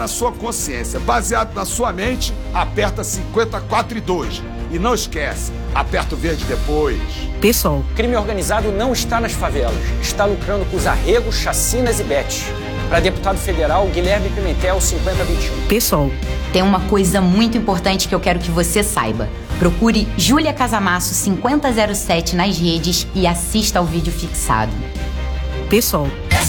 Na sua consciência, baseado na sua mente, aperta 54 e 2. E não esquece, aperta o verde depois. Pessoal, crime organizado não está nas favelas, está lucrando com os arregos, chacinas e betes. Para deputado federal, Guilherme Pimentel, 5021. Pessoal, tem uma coisa muito importante que eu quero que você saiba. Procure Júlia Casamasso 5007 nas redes e assista ao vídeo fixado. Pessoal,